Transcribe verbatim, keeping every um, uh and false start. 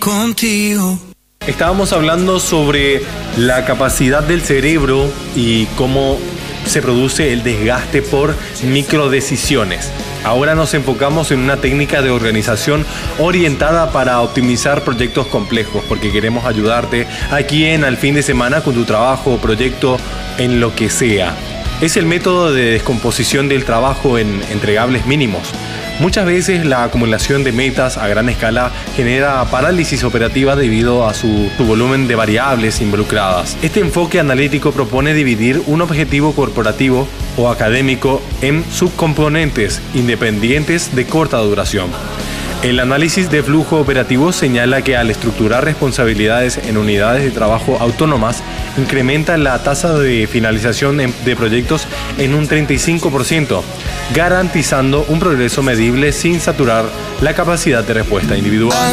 contigo. Estábamos hablando sobre la capacidad del cerebro y cómo se produce el desgaste por microdecisiones. Ahora nos enfocamos en una técnica de organización orientada para optimizar proyectos complejos, porque queremos ayudarte aquí en Al Fin de Semana con tu trabajo o proyecto en lo que sea. Es el método de descomposición del trabajo en entregables mínimos. Muchas veces la acumulación de metas a gran escala genera parálisis operativa debido a su, su volumen de variables involucradas. Este enfoque analítico propone dividir un objetivo corporativo o académico en subcomponentes independientes de corta duración. El análisis de flujo operativo señala que al estructurar responsabilidades en unidades de trabajo autónomas, incrementa la tasa de finalización de proyectos en un treinta y cinco por ciento, garantizando un progreso medible sin saturar la capacidad de respuesta individual.